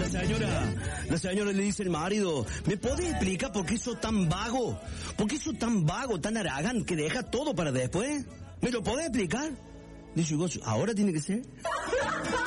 La señora le dice al marido, ¿me podés explicar por qué sos tan vago? ¿Por qué sos tan vago, tan aragán, que dejas todo para después? ¿Me lo podés explicar? Dice, ¿ahora tiene que ser?